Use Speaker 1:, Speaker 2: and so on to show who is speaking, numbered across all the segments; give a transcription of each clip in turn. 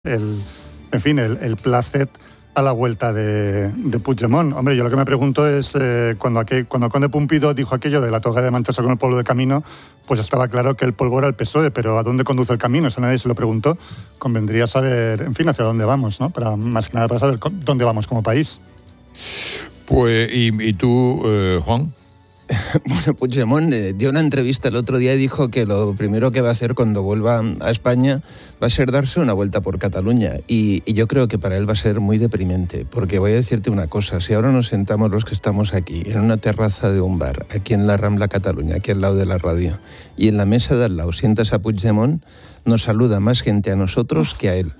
Speaker 1: el placet a la vuelta de Puigdemont. Hombre, yo lo que me pregunto es, cuando Conde Pumpido dijo aquello de la toga de mancharse con el polvo de camino, pues estaba claro que el polvo era el PSOE, pero ¿a dónde conduce el camino? Eso nadie se lo preguntó. Convendría saber, hacia dónde vamos, ¿no? Más que nada para saber dónde vamos como país.
Speaker 2: Pues, ¿y tú, Juan?
Speaker 3: Bueno, Puigdemont dio una entrevista el otro día y dijo que lo primero que va a hacer cuando vuelva a España va a ser darse una vuelta por Cataluña. Y yo creo que para él va a ser muy deprimente, porque voy a decirte una cosa, si ahora nos sentamos los que estamos aquí en una terraza de un bar, aquí en la Rambla Cataluña, aquí al lado de la radio, y en la mesa de al lado sientas a Puigdemont, nos saluda más gente a nosotros que a él.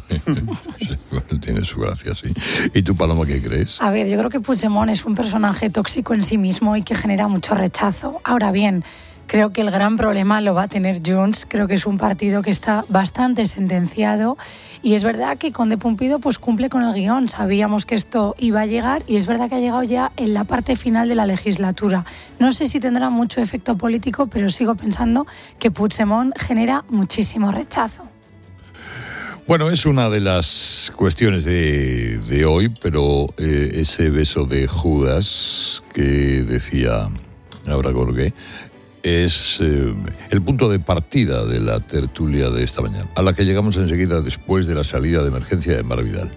Speaker 2: Tiene su gracia, sí. ¿Y tú, Paloma, qué crees?
Speaker 4: A ver, yo creo que Puigdemont es un personaje tóxico en sí mismo y que genera mucho rechazo. Ahora bien, creo que el gran problema lo va a tener Junts. Creo que es un partido que está bastante sentenciado y es verdad que Conde Pumpido pues cumple con el guión. Sabíamos que esto iba a llegar y es verdad que ha llegado ya en la parte final de la legislatura. No sé si tendrá mucho efecto político, pero sigo pensando que Puigdemont genera muchísimo rechazo.
Speaker 2: Bueno, es una de las cuestiones de hoy, pero ese beso de Judas que decía Laura Gorgué es el punto de partida de la tertulia de esta mañana, a la que llegamos enseguida después de la salida de emergencia de Mar Vidal.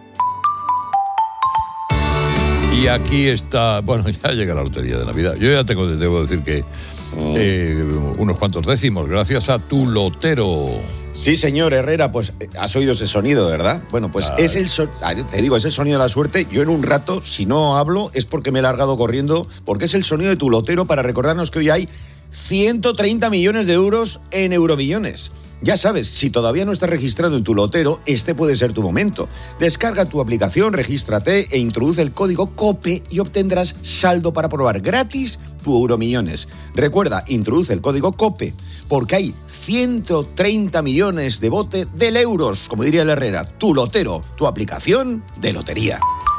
Speaker 2: Y aquí está, bueno, ya llega la lotería de Navidad. Yo ya debo decir que unos cuantos décimos, gracias a tu lotero.
Speaker 5: Sí, señor Herrera, pues has oído ese sonido, ¿verdad? Bueno, pues es el es el sonido de la suerte. Yo en un rato, si no hablo, es porque me he largado corriendo, porque es el sonido de tu lotero para recordarnos que hoy hay 130 millones de euros en Euromillones. Ya sabes, si todavía no estás registrado en tu lotero, este puede ser tu momento. Descarga tu aplicación, regístrate e introduce el código COPE y obtendrás saldo para probar gratis tu Euromillones. Recuerda, introduce el código COPE, porque hay 130 millones de bote del euros, como diría el Herrera. Tu lotero, tu aplicación de lotería.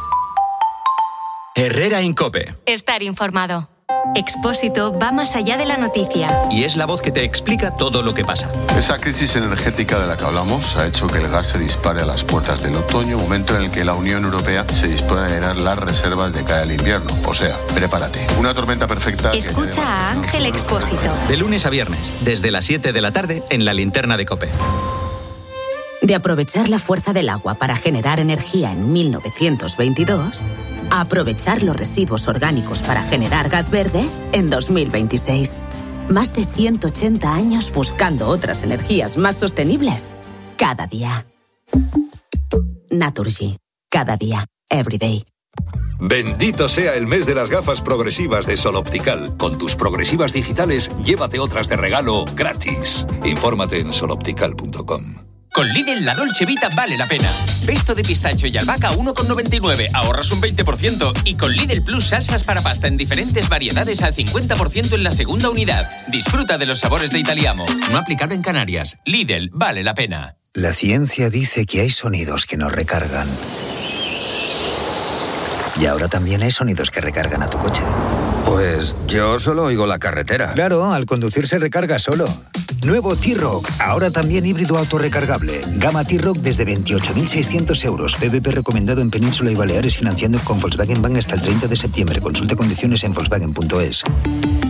Speaker 6: Herrera en COPE.
Speaker 7: Estar informado. Expósito va más allá de la noticia.
Speaker 6: Y es la voz que te explica todo lo que pasa.
Speaker 8: Esa crisis energética de la que hablamos ha hecho que el gas se dispare a las puertas del otoño, momento en el que la Unión Europea se dispone a llenar las reservas de cara al invierno. O sea, prepárate. Una tormenta perfecta.
Speaker 7: Escucha a Ángel Expósito.
Speaker 6: De lunes a viernes, desde las 7 de la tarde, en la linterna de COPE.
Speaker 9: De aprovechar la fuerza del agua para generar energía en 1922, a aprovechar los residuos orgánicos para generar gas verde en 2026. Más de 180 años buscando otras energías más sostenibles. Cada día. Naturgy. Cada día. Every day.
Speaker 10: Bendito sea el mes de las gafas progresivas de Sol Optical. Con tus progresivas digitales, llévate otras de regalo gratis. Infórmate en soloptical.com.
Speaker 11: Con Lidl la Dolce Vita vale la pena. Pesto de pistacho y albahaca 1,99, ahorras un 20%. Y con Lidl Plus salsas para pasta en diferentes variedades al 50% en la segunda unidad. Disfruta de los sabores de Italiamo. No aplicable en Canarias. Lidl vale la pena.
Speaker 12: La ciencia dice que hay sonidos que nos recargan. Y ahora también hay sonidos que recargan a tu coche.
Speaker 13: Pues yo solo oigo la carretera.
Speaker 12: Claro, al conducir se recarga solo. Nuevo T-Roc, ahora también híbrido autorrecargable. Gama T-Roc desde 28.600 euros. PVP recomendado en Península y Baleares, financiando con Volkswagen Bank hasta el 30 de septiembre. Consulte condiciones en Volkswagen.es.